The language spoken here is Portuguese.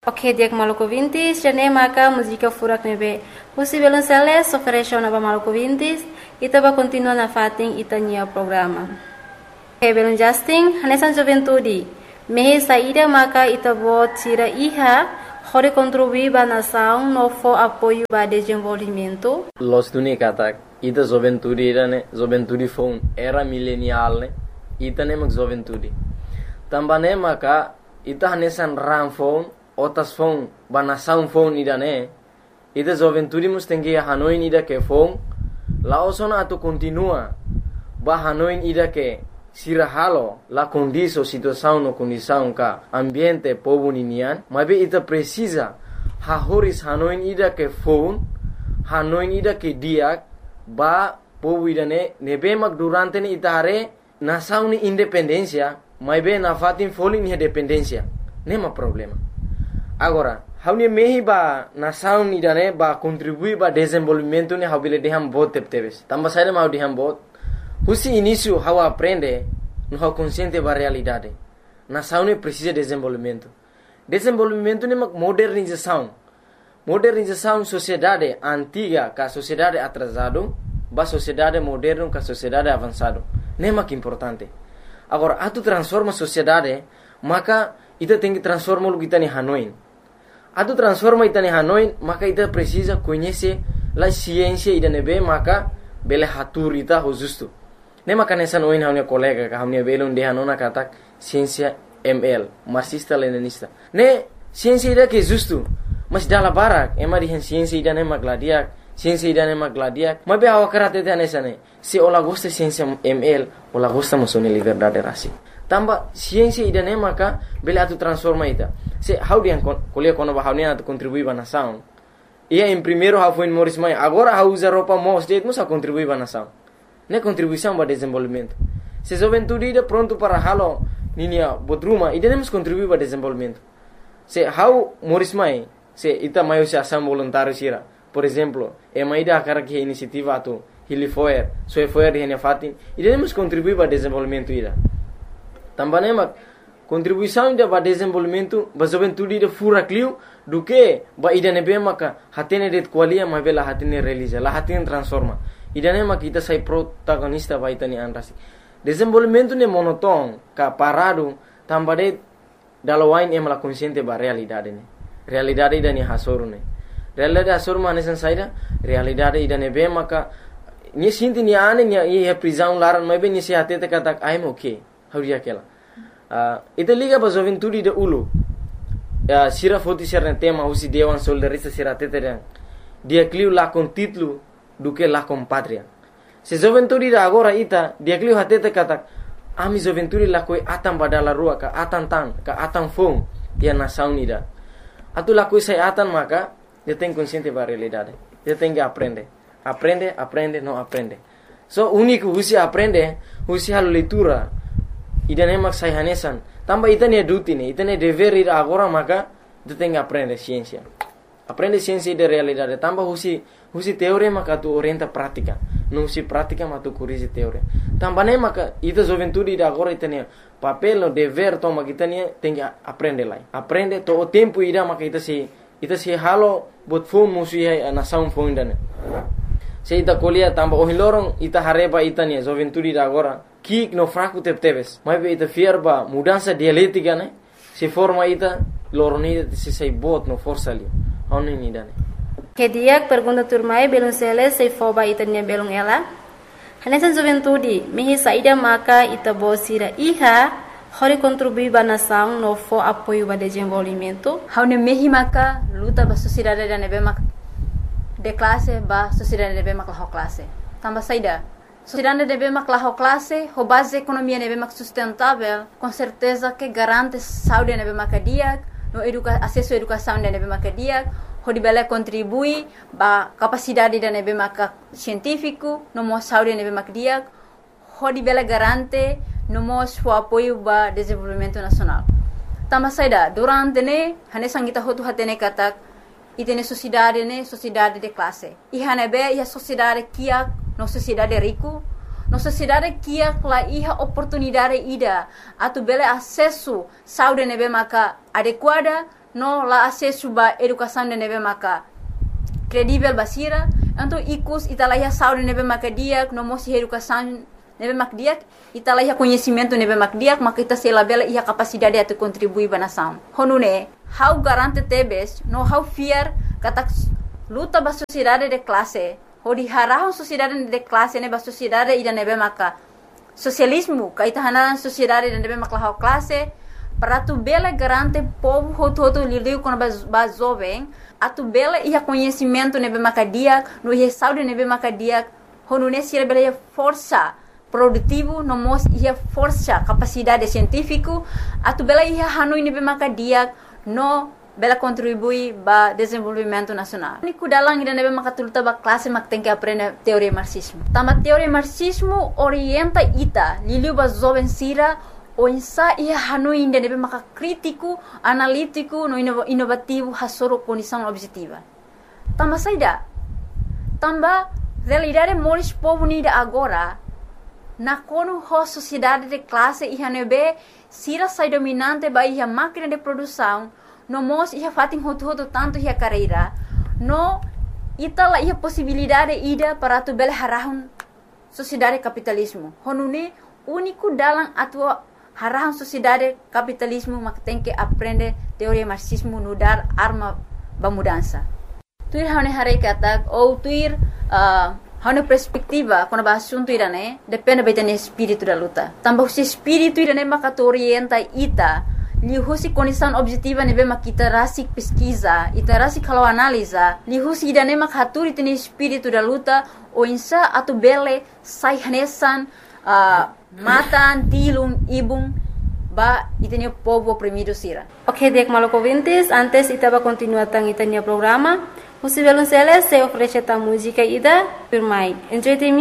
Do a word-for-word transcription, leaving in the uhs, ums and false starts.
Ok, dia Maluku Vintis, jane maka música furak nebe. Husi belum seles, oferecer na Maluku Vintis, ita ba continua na fating ita nia programa. Ok, belum Justin, hanesan juventude. Mehe saída maka ita bo tira iha, hore contribuir ba nação no fo apoio ba desenvolvimento. Los tuni katak, ita juventude ira ne, juventude phone era milenial ne, ita ne mak juventude. Tambane maka ita hanesan ram phone, otas phone ba nação phone ida ne, ita juventude mus tengi Hanoi ida ke phone, laosona atu continua ba Hanoi ida ke sirahalo la condição situação no condição ka ambiente povo ninian, mas ita precisa ha horis Hanoi ida ke phone, Hanoi ida ke diak ba povo ida ne nebe mak durante ni ita hare nação ni independência, mas be na fatin foli ni dependência, nema problema. Agora, haunia mehi ba nação ida ne ba contribuir ba desenvolvimento ni habile deham bot tepteves. Tamba saída mau deham bot. Husi início how aprende no how consciente ba realidade. Nação ne precisa de desenvolvimento. Desenvolvimento ne mak modernização. Modernização sociedade antiga ka sociedade atrasado, ba sociedade moderno ka sociedade avançado. Ne mak importante. Agora, atu transforma sociedade, maka ita tem que transformar o que está em Hanoi. Atu transforma ita em Hanoi, maka ita precisa conhecer a ciência ida nebe, maka bele hatur ita ho justo. Ne maka nessa noin haunia colega ka haunia belon de hanona katak ciência M L, marxista leninista. Ne ciência ida que justo, mas dala barak, ema di ciência ida ne magladiak, ciência ida ne magladiak. Mas be awakarate te nessa ne. Se ola gosta ciência M L, ola gosta mosoni liberdade rasi. Tamba ciência ida ne maka bele atu transforma ita. Se how dia kuliah kono ba haunia atu contribuir ba nação. Ia em primeiro how foi Morris Mai, agora how usa roupa mos de musa contribuir ba nação. Ne contribuição ba desenvolvimento. Se juventude ida pronto para halo ninia botruma, ida nemos contribuir ba desenvolvimento. Se how Morris Mai, se ita maio se ação voluntário sira. Por exemplo, e mai da cara que iniciativa atu Hili Foer, so e Foer hene fatin, ida nemos contribuir ba desenvolvimento ida. Também mak contribuição ida ba desenvolvimento ba juventude ida fura clio do que ba ida nebe maka hatene det qualia ma bela hatene realiza la hatene transforma ida ne mak ita sai protagonista ba itani anrasi desenvolvimento ne monoton ka parado tambade dalawain em la consciente ba realidade ne realidade ida ni hasoru ne realidade hasoru ma nesan saida realidade ida nebe maka ni sinti ni ane ni e prisão laran ma be ni se hatete katak I'm okay hauria kela. Uh, ita liga ba juventude de ulu uh, sira foti serna tema usi dewan soldarista sira teteren dia cliu la con titlu duke la con patria se juventude da agora ita dia cliu hatete kata ami juventude la koi atam badala rua ka atan tan ka atan fong dia nação unida atu la koi sai atan maka dia tem consciente ba realidade dia tem que aprender aprende aprende não aprende so único usi aprende usi hal leitura ida ne mak sai hanesan tamba ita ne duty ne ita ne dever ida agora maka tu tenga aprende ciência aprende ciência de realidade tamba husi husi teoria maka tu orienta prática não usi prática mas tu corrige teoria tamba ne maka ita juventude ida agora ita ne papel no dever toma kita ne tenga aprende lai aprende to o tempo ida maka ita se ita se halo bot phone musi hai nação phone dane se ita colia tamba o hilorong ita hareba ita ne juventude ida agora kik no fraco tepteves mas be ita fierba mudança dialética né se forma ita loroni se sai bot no força ali oni ni dane Que dia pergunta turmai belum sele se foba ita nia belum ela hanesan juventude mehi saída maka ita bosira iha hori contribuir ba nação no fo apoio ba desenvolvimento haune mehi maka luta ba sociedade da nebe maka de classe ba sociedade nebe maka ho classe tamba saída sociedade deve mak la classe, ho base economia deve mak sustentável, com certeza que garante saúde deve mak dia, no educa acesso à educação deve mak dia, ho dibele contribui ba capacidade deve mak científico, no mo saúde deve mak dia, ho dibele garante no mo o apoio ba desenvolvimento nacional. Tama saida durante ne hane sangita ho tu hatene katak itene sociedade ne sociedade de classe. I hane be ia sociedade kia no sociedade rico, no sociedade kia la iha oportunidade ida atu bele acesso saúde nebe maka adequada no la acesso ba educação de nebe maka credível basira, então icus italaiha saúde nebe maka diak, no mosi educação nebe mak diak, italaiha conhecimento nebe mak diak, maka ita se labela ia capacidade atu contribuir ba nação. Honune, how garante tebes, no how fear katak luta ba sociedade de classe, hodi harahon sociedade de classe ne ba sociedade ida nebe maka socialismo, kaita hanaran sociedade de nebe maka how classe, para tu bela garante povo hoto hoto liliu com ba jovem, atu bela ia conhecimento nebe maka diak, no ia saúde nebe maka diak, honune sira bela ia força produtivo, no mos ia força capacidade científico, atu bela ia hanui nebe maka diak, no bela contribui ba desenvolvimento nacional. Niku dalang ida nebe maka tuluta ba classe mak tem que aprender teoria marxismo. Tama teoria marxismo orienta ita liliu ba jovem sira o insa ia hanui ida nebe maka crítico, analítico, no inovativo hasoro condição objetiva. Tamba saida. Tamba realidade moris povo nida agora na kono ho sociedade de classe ia nebe sira sai dominante ba ia máquina de produção no mos ia fatin hoto-hoto tanto ia carreira no itala ia possibilidade ida para tu bela harahun sociedade capitalismo honune único dalam atua harahun sociedade capitalismo mak tem que aprender teoria marxismo no dar arma ba mudança tuir hane hare katak ou tuir uh, hane perspectiva quando ba assunto irane depende betene espírito da luta tambah se espírito irane maka orienta ita lihusi condição objetiva nebe makita rasik pesquisa ita rasik kalau analisa lihusi idane mak haturi tene espírito da luta o insa atu bele sai hanesan uh, matan tilung ibung ba itene povo oprimido sira. Ok, dek maloko vintis, antes ita ba continua tang itanya programa. Musivelun Celes se oferece ta música ida per mai. Enjoy the